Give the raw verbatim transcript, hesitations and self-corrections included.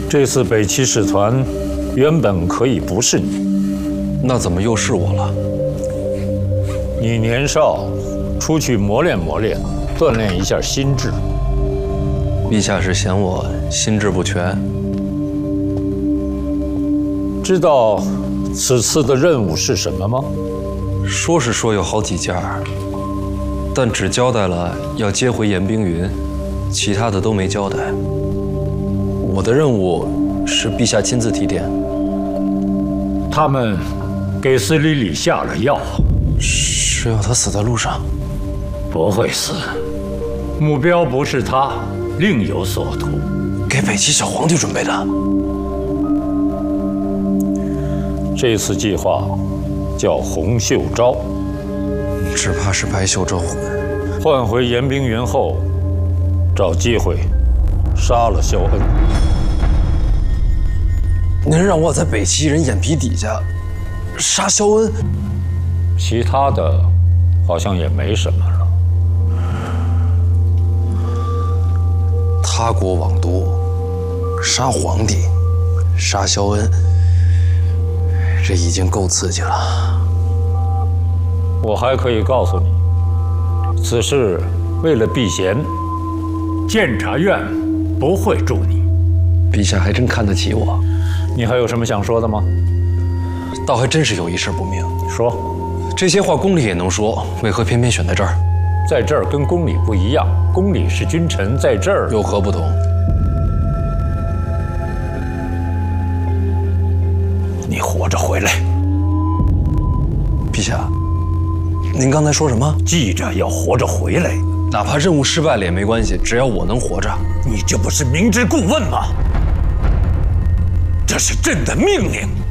这次北齐使团原本可以不是你， 那怎么又是我了？ 你年少，出去磨练磨练，锻炼一下心智。 陛下是嫌我心智不全？ 知道此次的任务是什么吗？ 说是说有好几家，但只交代了要接回严冰云，其他的都没交代。我的任务是陛下亲自提点。 他们给司礼里下了药， 是要他死在路上？ 不会死，目标不是他，另有所图。 给北齐小皇帝准备的。 这次计划叫洪秀昭， 只怕是白秀昭。 换回严冰云后，找机会杀了萧恩。 您让我在北齐人眼皮底下杀萧恩？ 其他的好像也没什么了。 他国往都，杀皇帝，杀萧恩，这已经够刺激了。 我还可以告诉你，此事为了避嫌，监察院不会助你。 陛下还真看得起我。 你还有什么想说的吗？ 倒还真是有一事不明。 说。 这些话宫里也能说，为何偏偏选在这儿？ 在这儿跟宫里不一样，宫里是君臣，在这儿有何不同？ 你活着回来。 陛下，您刚才说什么？ 记着要活着回来， 哪怕任务失败了也没关系，只要我能活着。 你这不是明知故问吗？这是朕的命令。